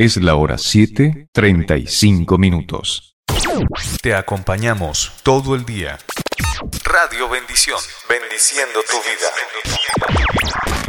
Es la hora 7:35. Te acompañamos todo el día. Radio Bendición, bendiciendo tu vida.